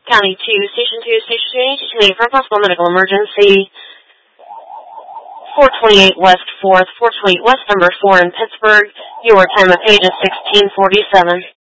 County 2, Station 2, Station 2, for a possible medical emergency. 428 West 4th, 428 West number 4 in Pittsburgh. Your time of page is 1647.